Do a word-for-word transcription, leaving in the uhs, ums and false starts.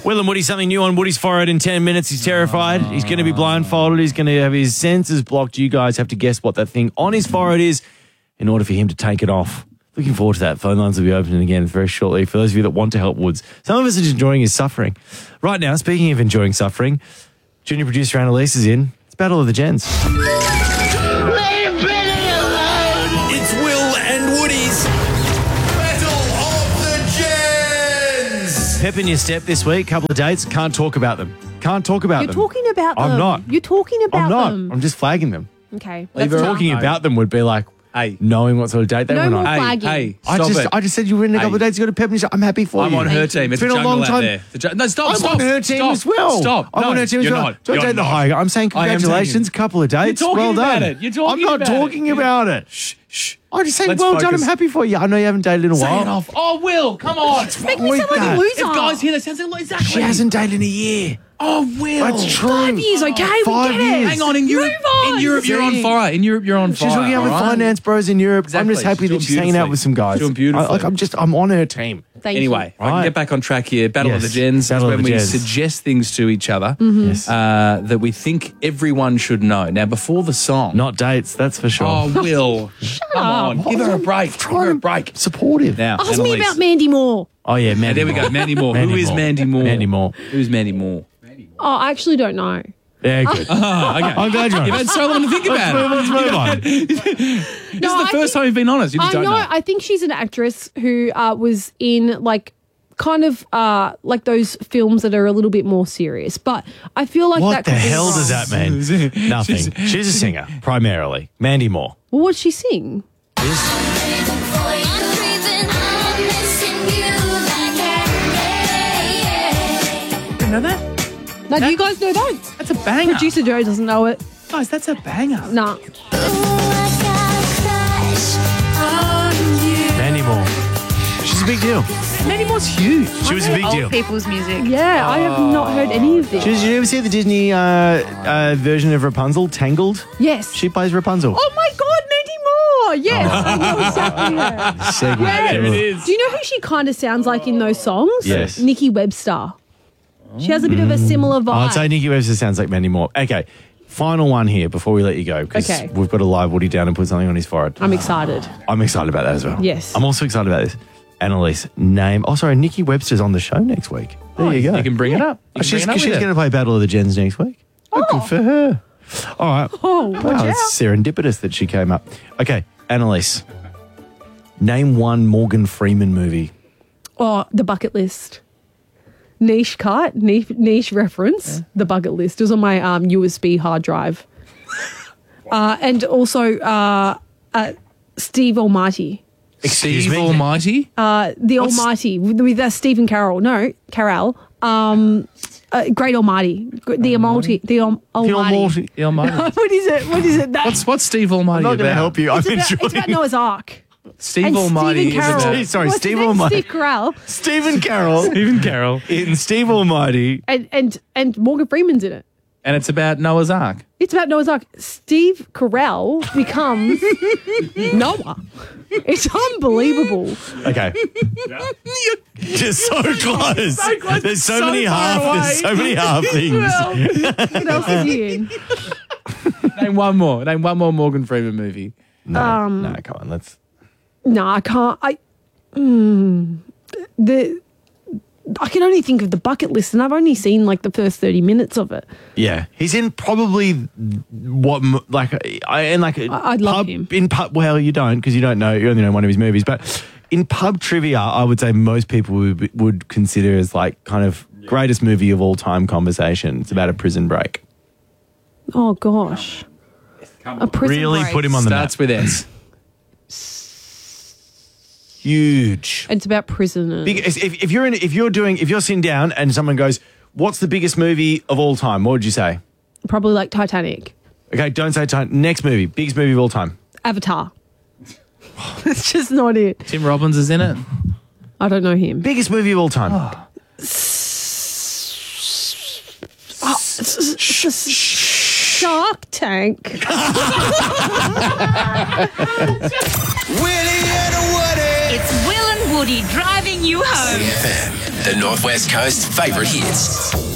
Will and Woody, something new on Woody's forehead in ten minutes. He's terrified. He's going to be blindfolded. He's going to have his senses blocked. You guys have to guess what that thing on his forehead is in order for him to take it off. Looking forward to that. Phone lines will be opening again very shortly for those of you that want to help Woods. Some of us are just enjoying his suffering. Right now, speaking of enjoying suffering, junior producer Annalise is in. It's Battle of the Gens. Leave Billy alone! It's Will and Woody's Battle of the Gens! Pep in your step this week. Couple of dates. Can't talk about them. Can't talk about You're them. talking about them. I'm not. You're talking about I'm not. them. I'm just flagging them. Okay. Even that's talking enough. about them would be like Hey. knowing what sort of date they No went more on. Hey, flagging. hey, I stop just, it. I just said you were in a couple Hey. of days. You got a pep in your step. I'm happy for I'm you. on her team. It's, It's been a a jungle long out time. there. The ju- no, stop, I'm stop. on her team stop, as well. Stop. I'm no, on her team as you're well. not. Don't You're date the not. high. I'm saying I am congratulations. taking it. Couple of dates. You're talking well about done. it. You're talking I'm not about talking it. about it. Shh, shh. I'm just saying Let's well done. I'm focus. happy for you. I know you haven't dated in a Say while. it off. Oh, Will, come on. Make me with sound like that? a loser. If guys hear that, sounds like exactly. She hasn't dated in a year. Oh, Will. That's true. Five years, okay? Five we get years. it. Hang on, in Europe, Move on. in Europe, you're on See? fire. In Europe, you're on fire. She's hooking out with all right? finance bros in Europe. I'm Exactly. just happy She's that doing she's hanging out beautifully. with some guys. She's doing beautifully. I, like, I'm just, I'm on her team. Thank Anyway, I Right. can get back on track here. Battle of Yes. the Gens Battle is of when the we Gens. suggest things to each other Yes. uh, that we think everyone should know. Now, before the song. Not dates, that's for sure. Oh, Will. Come on. Give her a break. Give her a break. Supportive. Now, you. Ask me Annalise. about Mandy Moore. Oh, yeah, Yeah, Mandy there we Moore. go. Mandy Moore. Mandy Who is Moore. Mandy Moore? Mandy Moore. Who's Mandy Moore? Oh, I actually don't know. Yeah, good. Oh, okay. I'm glad you're You've had honest. so long to think about it. Let's move on. This is No, the I first think- time you've been honest. You just I don't know, know. I think she's an actress who uh, was in like kind of uh, like those films that are a little bit more serious. But I feel like What that the could be hell wrong. does that mean? Nothing. She's a singer, primarily. Mandy Moore. Well, what'd she sing? You know that? Now, do you guys know that? That's a banger. Producer Joe doesn't know it. Guys, that's a banger. Nah. Mandy Moore. She's a big deal. Mandy Moore's huge. She was a big Old deal. people's music. Yeah, I have not heard any of this. Did you ever see the Disney uh, uh, version of Rapunzel, Tangled? Yes. She plays Rapunzel. Oh my God, Mandy Moore! Yes, I know exactly her. Segment. Yeah. There it is. Do you know who she kind of sounds like in those songs? Yes. Nikki Webster. She has a bit of a similar vibe. I'd say Nikki Webster sounds like Mandy Moore. Okay, final one here before we let you go, because Okay. we've got to live Woody down and put something on his forehead. I'm excited. I'm excited about that as well. Yes. I'm also excited about this. Annalise, name. Oh, sorry, Nikki Webster's on the show next week. There you go. You can bring it up. You Oh, can she's bring it up she's with going her. to play Battle of the Gens next week. Oh, good for her. All right. Oh, wow, watch out. it's serendipitous that she came up. Okay, Annalise, name one Morgan Freeman movie. Oh, The Bucket List. Niche cut, niche, niche reference. The Bucket List. It was on my um, U S B hard drive. uh, and also uh, uh, Steve Almighty. Excuse Steve me? Almighty? Uh, the What's- Almighty with, with uh, Stephen Carroll. No, Carell. Um, uh, Great Almighty. Gr- The Almighty. The Al- The Almighty. Almighty. The Almighty. What is it? What is it? That, What's what's Steve Almighty I'm not going to about? help you. I'm it's, about, it's enjoying about Noah's Ark. Steve And Almighty Stephen is Carroll. about Steve- sorry, What's Steve his name? Almighty. Steve Carell. Stephen Carroll. Stephen Carroll. in Steve Almighty. And, and, and Morgan Freeman's in it. And it's about Noah's Ark. It's about Noah's Ark. Steve Carell becomes Noah. It's unbelievable. Okay. Just so close. So close. There's so, So many far half. away. There's so many half things. What else is he in? Name one more. Name one more Morgan Freeman movie. No, Um, no, come on. Let's. No, I can't. I mm, the I can only think of The Bucket List, and I've only seen like the first thirty minutes of it. Yeah, he's in probably what m- like I and like I- I'd love pub, him. in pub. Well, you don't because you don't know. You only know one of his movies, but in pub trivia, I would say most people would, would consider as like kind of greatest movie of all time conversation. It's about a prison break. Oh gosh, a prison Really break. put him on the Starts map. with S. Huge. It's about prisoners. Big, if, if you're in, if you're doing, if you're sitting down and someone goes, "What's the biggest movie of all time?" What would you say? Probably like Titanic, Okay, don't say time. Next movie, biggest movie of all time. Avatar. It's just not it. Tim Robbins is in it. I don't know him. Biggest movie of all time. Oh, s- s- s- Shark Tank. Willie and Woody. It's Will and Woody driving you home. The Northwest Coast favourite hits.